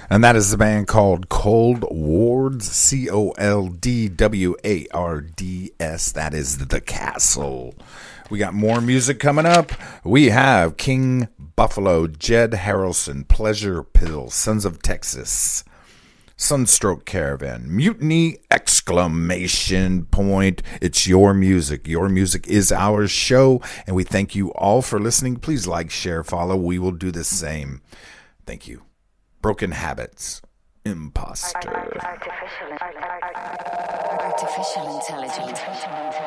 And that is the band called Cold Wards, Coldwards. That is The Castle. We got more music coming up. We have King Buffalo, Jed Harrelson, Pleasure Pill, Sons of Texas, Sunstroke Caravan, Mutiny, exclamation point. It's your music. Your music is our show, and we thank you all for listening. Please like, share, follow. We will do the same. Thank you. Broken Habits, Imposter. Artificial intelligence.